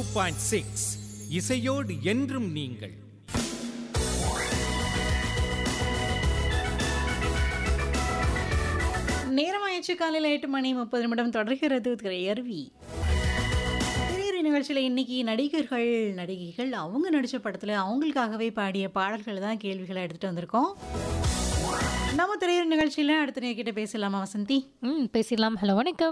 102.6 இசையோடு என்றும் நீங்கள். நேரமாயிடுச்சு. காலையில் 8:30 தொடர்கிறது திரையருவி. திரையருவி நிகழ்ச்சியில் இன்னைக்கு நடிகர்கள் நடிகைகள் அவங்க நடித்த படத்தில் அவங்களுக்காகவே பாடிய பாடல்கள் தான் கேள்விகளை எடுத்துகிட்டு வந்திருக்கோம். நம்ம திரையருவி நிகழ்ச்சியில் அடுத்த நேர்கிட்ட பேசலாமா வசந்தி? பேசிடலாம். ஹலோ, வணக்கம்.